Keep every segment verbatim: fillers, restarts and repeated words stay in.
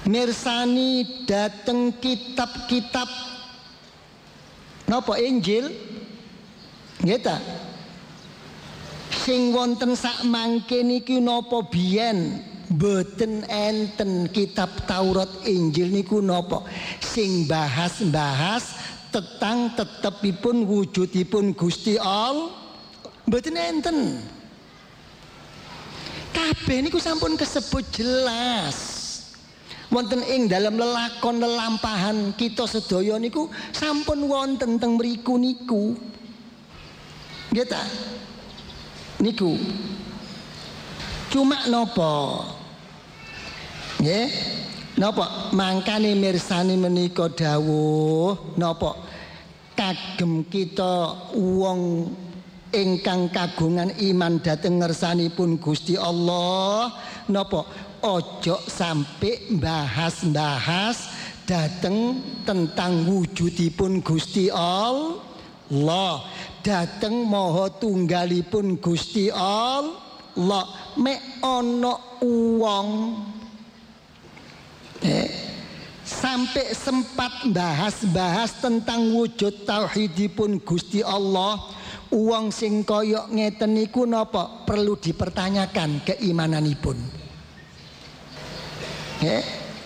mirsani dateng kitab-kitab napa Injil nggih ta sing wonten sak mangke niki napa biyen boten enten kitab Taurat Injil niku napa sing bahas-bahas tentang tetepipun wujudipun Gusti Allah boten enten. Kabeh niku sampun kesebut jelas wonten ing dalam lelakon lelampahan kita sedaya niku sampun wonten teng mriku niku nggih ta niku cuma nopo nggih napa mangkane mirsani menika dawuh napa kagem kita wong ingkang kagungan iman dhateng ngersanipun Gusti Allah napa ojo sampai bahas-bahas dhateng tentang wujudipun Gusti Allah dhateng maha tunggalipun Gusti Allah mek ana wong eh, sampai sempat bahas-bahas tentang wujud tauhidipun Gusti Allah. Uang sing koyok ngeten niku napa perlu dipertanyakan keimananipun. Eh?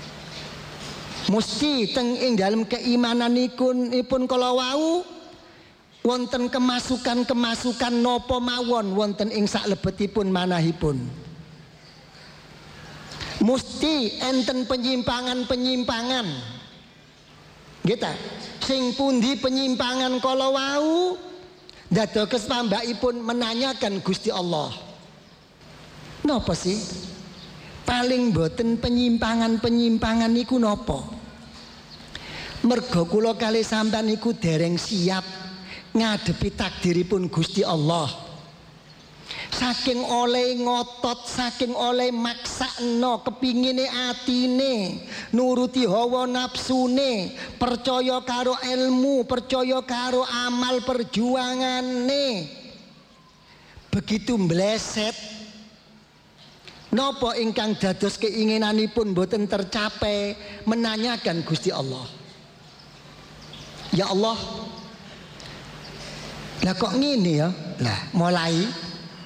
Mesti teng ing dalam keimananipun ipun kala wau wonten kemasukan-kemasukan napa mawon wonten ing saklebetipun manahipun. Mesti enten penyimpangan-penyimpangan. Nggih ta? Sing pundi penyimpangan kala wau dados pambakipun menanyakan Gusti Allah. Napa sih? Paling boten penyimpangan-penyimpangan niku napa? Mergo kula kalih sampean niku dereng siap ngadepi takdiripun Gusti Allah. Saking oleh ngotot, saking oleh maksakno kepingine atine, nuruti hawa nafsune, percaya karo ilmu, percaya karo amal perjuangane. Begitu mbleset napa ingkang dados keinginanipun boten tercapai menanyakan Gusti Allah. Ya Allah, lah kok ngene ya? Lah mulai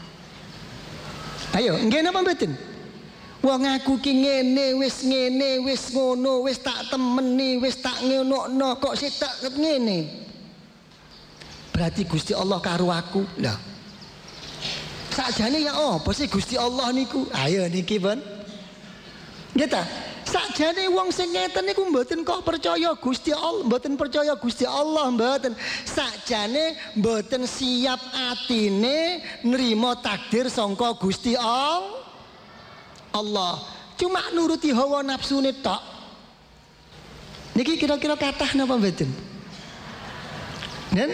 ayo, nggih napa mboten? Wong aku ki ngene, wis ngene, wis ngono, wis tak temeni, wis tak ngenokno, kok sik tak ngene. Berarti Gusti Allah karo aku. Lah. Sakjane ya apa sih Gusti Allah niku? Ayo niki, Pun. Nggih ta? Sakjane wong sing ngeten niku mboten kok percaya Gusti Allah, mboten percaya Gusti Allah mboten. Sakjane mboten siap atine nrimo takdir sangka Gusti Allah. Allah cuma nuruti hawa nafsune tok. Niki kira-kira kathah napa mboten? Nen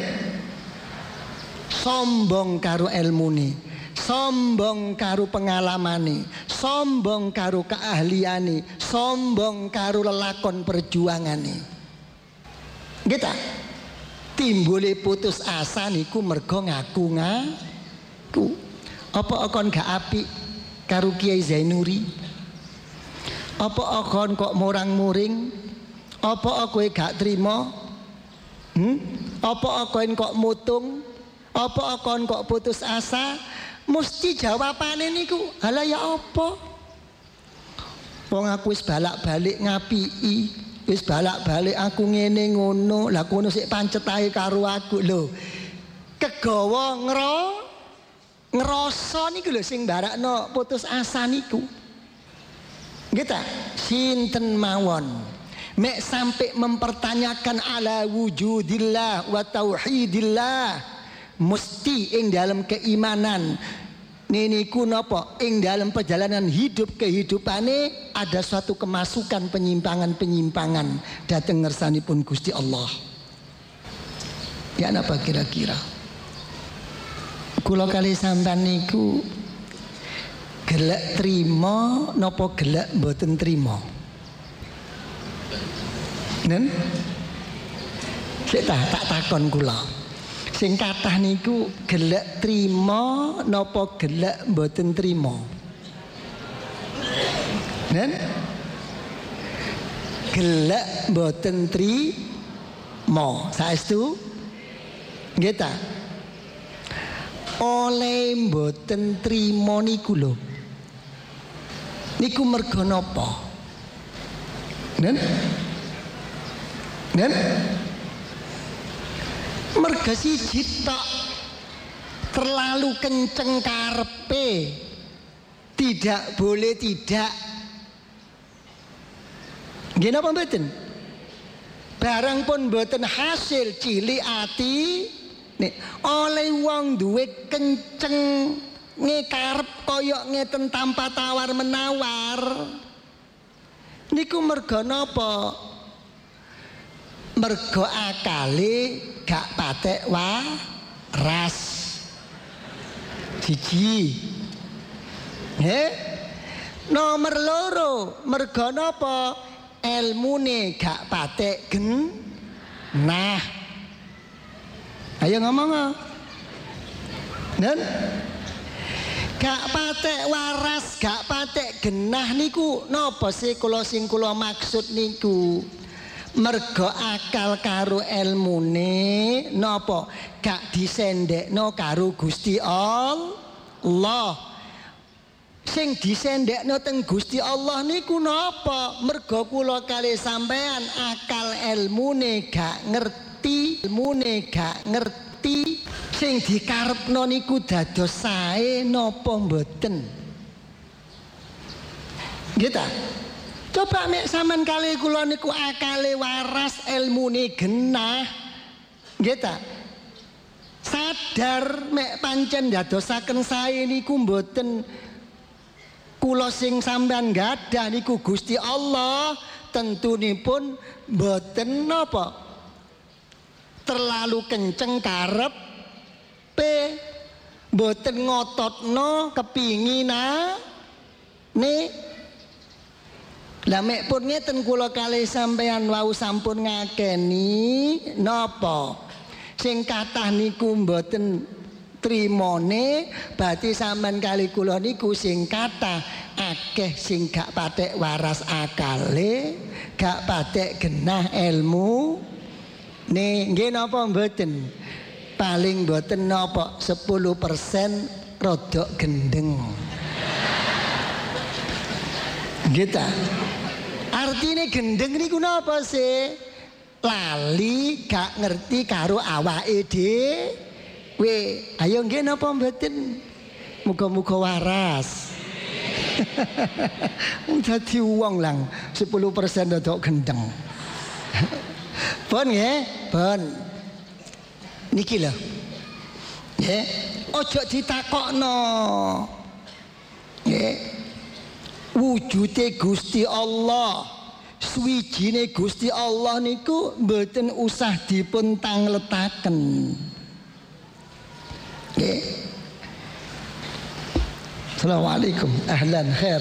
sombong karo ilmune, sombong karo pengalamane, sombong karo keahliane, sombong karo lelakon perjuangane. Nggih ta? Timbule putus asa niku mergo ngaku-ngaku. Apa akon gak apik karo Kiai Zainuri? Apa akon kok murang-muring? Apa kowe gak trima? Hmm? Apa akon kok mutung? Apa akon kok putus asa? Mesti jawabane niku, halah ya apa? Wong aku wis balak-balik ngapiki, wis balak-balik aku ngene ngono, lah kono sik pancet ae karo aku lho. Kegawa ngro ngrasa niku lho sing barakno putus asa niku. Nggih ta? Sinten mawon mek sampai mempertanyakan ala wujudillah wa tauhidillah, mesti ing dalam keimanan niku napa ing dalam perjalanan hidup kehidupane ada suatu kemasukan penyimpangan-penyimpangan dhateng ngersanipun Gusti Allah. Ya napa kira-kira? Kula kali sampean niku gelek trima napa gelek mboten trima? Nen? Sik tak tak takon kula. Sing kathah niku gelek trima napa gelek mboten trima? Nen? gelek mboten trima. Saestu nggih ta? Oleh mboten trima niku lho. Niku merga napa? Nen? Nen? Merga siji tok, terlalu kenceng karepe. Tidak boleh tidak. Nggih napa mboten? Barang pun mboten hasil cilik ati nek oleh wong duwe kenceng ngekarep koyok ngeten tanpa tawar menawar. Niku merga napa? Merga akale gak patek waras. Siji. Nggih. Nomor loro, merga napa? Elmune gak patek genah. Ayo ngomong. Nen? Gak patek waras, gak patek genah niku napa sih kula sing kula maksud niku? Merga akal karo elmune napa gak disendekno karo Gusti Allah. Sing disendekno teng Gusti Allah niku napa? Merga kula kali sampean akal elmune gak ngerti, elmune gak ngerti. Sing dikarepno niku dados sae napa mboten? Nggih ta? Coba mek sampean kali kula niku akale waras, elmune genah. Nggih ta? Sadar mek pancen dadosaken sae niku mboten kula sing sampean gadah niku Gusti Allah, tentunipun mboten napa? Terlalu kenceng karepe, mboten ngototno kepinginane. Lah mek pun ngeten kula kalih sampean wau sampun ngakeni napa? Sing kathah niku mboten trimone, berarti sampean kali kula niku sing kathah akeh sing gak patek waras akale, gak patek genah ilmu. Nih nggih napa mboten? Paling mboten napa sepuluh persen rodok gendeng. Gitu. Artinya gendeng niku napa sih? Lali gak ngerti karo awake dhewe. Ayo nggih napa mboten? Muga-muga waras. Dadi wong lang sepuluh persen rodok gendeng. Pun nggih, pun. Niki lho. Nggih, ojo ditakokno. Nggih. Wujude Gusti Allah, suwijine Gusti Allah niku mboten usah dipun tangletaken. Nggih. Assalamualaikum, ahlan khair.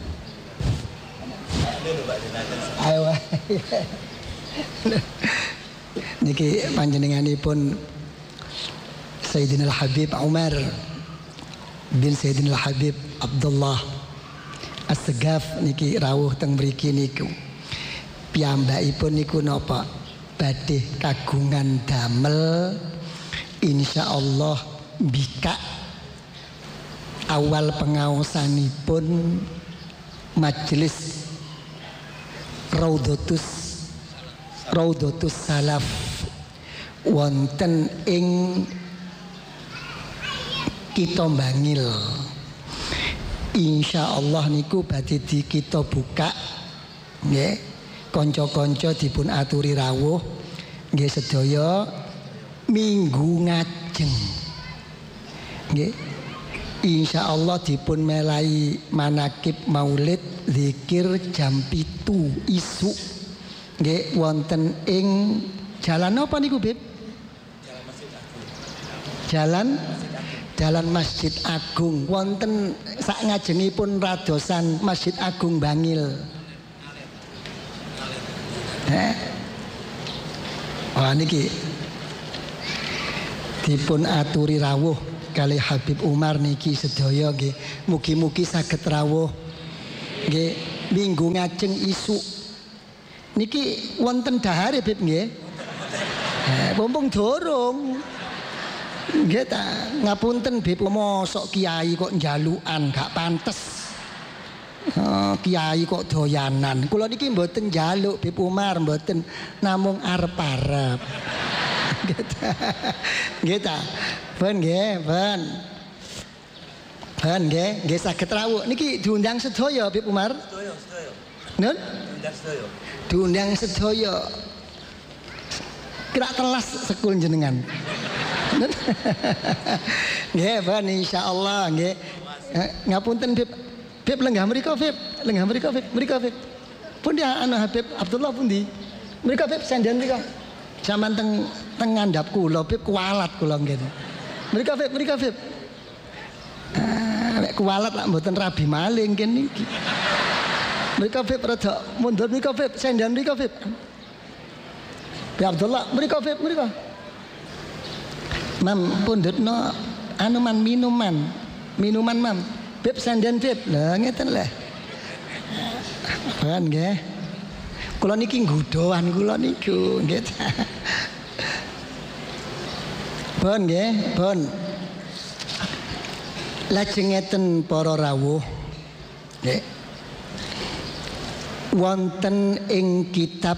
Ayo. Niki panjenenganipun Sayyidina Al-Habib Umar bin Sayyidina Al-Habib Abdullah As-Segaf niki rawuh teng mriki niku. Piyambakipun niku napa? Badhe kagungan damel insyaallah bika awal pengaosanipun majelis Raudhatus Raudhatus Salaf wonten ing Kitha Bangil. Insya Allah niku badhe di kita buka nggih, kanca-kanca dipun aturi rawuh nggih sedaya minggu ngajeng nggih. Insya Allah dipun melai manakib maulid zikir jam pitu isu nggih wonten ing jalan apa niku Bib? Jalan Jalan Masjid Agung wonten sak ngajengipun radosan Masjid Agung Bangil. Eh? Wah niki dipun aturi rawuh kali Habib Umar niki sedaya nggih. Mugi-mugi saged rawuh nggih minggu ngajeng isuk Niki wonten dahare Bib nggih. Mumpung dorong. Nggih ta, ngapunten Bib, mosok kiai kok njalukan gak pantes. Oh, kiai kok doyanan. Kula niki mboten njaluk Bib Umar, mboten, namung arep-arep. Nggih ta. Ben nggih, ben. Ben nggih, nggih saged rawuh. Niki diundang sedaya Bib Umar. Sedaya, sedaya. Nun? Diundang sedaya. Diundang sedaya. Kira telas sekul jenengan. Nggih, ben insyaallah nggih. Ngapunten Bib. Bib lenggah mriko Bib, lenggah mriko Bib, mriko Bib. Pundi ana Habib Abdullah pundi? Mriko Bib sandhan mriko. Saman teng teng ngandhap kula Bib kualat kula ngene. Mriko Bib, mriko Bib. Ah, nek kualat lak mboten rabi maling kene iki. Mriko Bib rada mundur mriko Bib, sandhan mriko Bib. Bib Abdullah, mriko Bib, mriko. Mam pundutno anu man minuman. Minuman Mam. Bib sandhan Bib. Lah ngeten lah. Kan nggih. Kula niki nggodhoan kula niku nggih. Bon nggih, bon. Lajeng ngeten para rawuh. Nggih. Wonten ing kitab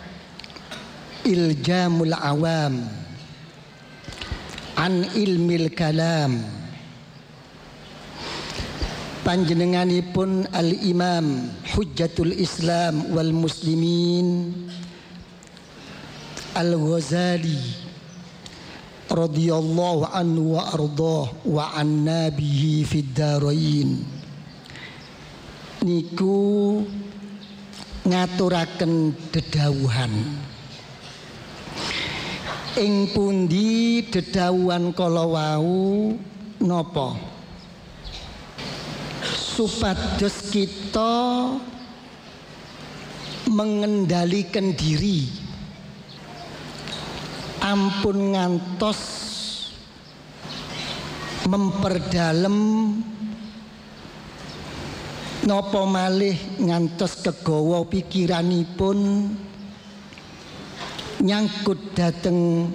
Iljamul Awam an Ilmil Kalam, panjenenganipun Al-Imam Hujjatul Islam wal Muslimin Al-Ghazali radhiyallahu anhu wa ardhah wa anna bihi fid dharain niku ngaturaken dedawuhan. Ing pundi dedawuhan kala wau napa? Supados kita mengendalikan diri, ampun ngantos memperdalam napa malih ngantos kegawa pikiranipun nyangkut dateng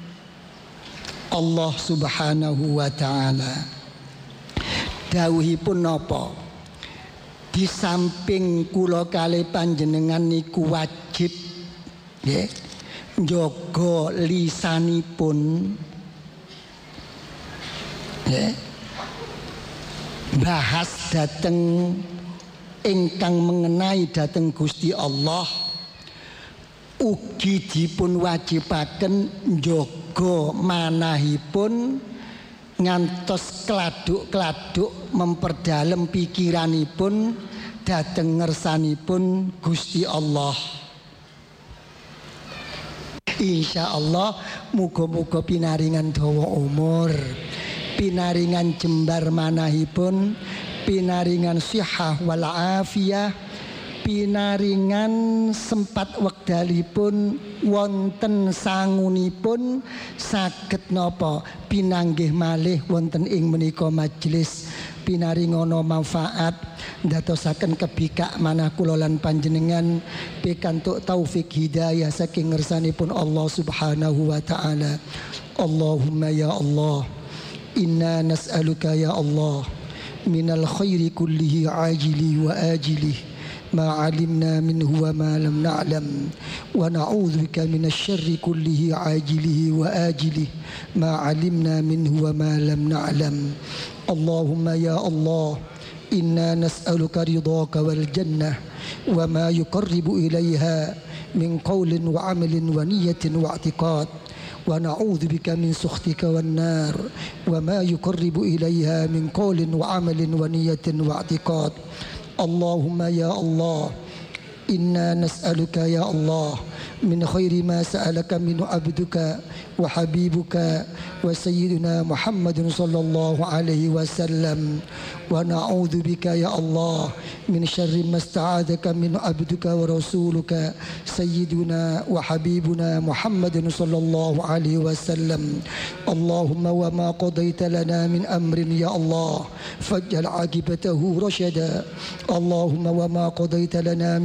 Allah Subhanahu wa taala. Dawuhipun napa? Di samping kula kalih panjenengan niku wajib nggih njaga lisanipun nggih bahas dateng ingkang mengenai dateng Gusti Allah, ugi dipun wajibaken njaga manahipun ngantos kladuk-kladuk memperdalam pikiranipun dhateng ngersanipun Gusti Allah. Insyaallah muga-muga pinaringan dawa umur, pinaringan jembar manahipun, pinaringan sihah wal afiyah, pinaringan sempat wekdalipun wonten sangunipun saged napa pinanggih malih wonten ing menika majelis, pinaringana manfaat ndadosaken kebikak manah kula lan panjenengan pikantuk taufik hidayah saking ngersanipun Allah Subhanahu wa taala. Allahumma ya Allah, inna nas'aluka ya Allah minal khairi kullihi ajili wa ajilih ما علمنا منه وما لم نعلم ونعوذ بك من الشر كله عاجله وآجله ما علمنا منه وما لم نعلم. اللهم يا الله إنا نسألك رضاك والجنة وما يقرب إليها من قول وعمل ونية واعتقاد ونعوذ بك من سخطك والنار وما يقرب إليها من قول وعمل ونية واعتقاد. اللهم يا الله إنا نسألك يا الله من خير ما سألك من عبدك وحبيبك وسيدنا محمد صلى الله عليه وسلم ونعوذ بك يا الله من شر ما استعاذك من عبدك ورسولك سيدنا وحبيبنا محمد صلى الله عليه وسلم. اللهم وما قضيت لنا من أمر يا الله فاجعل عاقبته رشدا. اللهم وما قضيت لنا